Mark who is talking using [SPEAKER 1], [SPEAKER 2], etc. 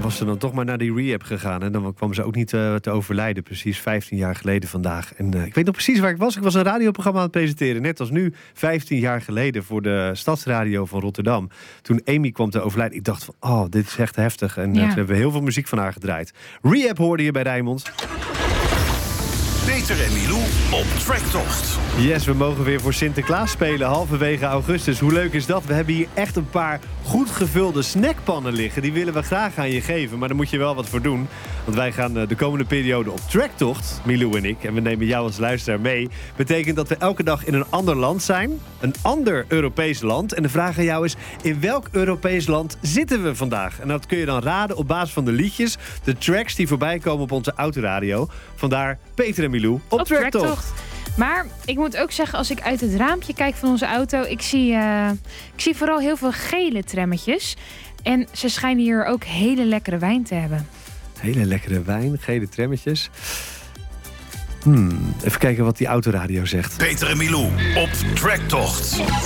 [SPEAKER 1] was ze dan toch maar naar die rehab gegaan. En dan kwam ze ook niet te overlijden. Precies 15 jaar geleden vandaag. En ik weet nog precies waar ik was. Ik was een radioprogramma aan het presenteren. Net als nu, 15 jaar geleden voor de Stadsradio van Rotterdam. Toen Amy kwam te overlijden. Ik dacht van, dit is echt heftig. En toen hebben we heel veel muziek van haar gedraaid. Rehab hoorde je bij Rijnmond.
[SPEAKER 2] Peter en Milou op Tracktocht.
[SPEAKER 1] Yes, we mogen weer voor Sinterklaas spelen halverwege augustus. Hoe leuk is dat? We hebben hier echt een paar goed gevulde snackpannen liggen. Die willen we graag aan je geven, maar daar moet je wel wat voor doen. Want wij gaan de komende periode op Tracktocht, Milou en ik. En we nemen jou als luisteraar mee. Betekent dat we elke dag in een ander land zijn. Een ander Europees land. En de vraag aan jou is, in welk Europees land zitten we vandaag? En dat kun je dan raden op basis van de liedjes, de tracks die voorbij komen op onze autoradio. Vandaar Peter en Milou op Tracktocht.
[SPEAKER 3] Maar ik moet ook zeggen, als ik uit het raampje kijk van onze auto, ik zie vooral heel veel gele trammetjes. En ze schijnen hier ook hele lekkere wijn te hebben.
[SPEAKER 1] Hele lekkere wijn, gele trammetjes. Even kijken wat die autoradio zegt.
[SPEAKER 2] Peter en Milou op Tracktocht.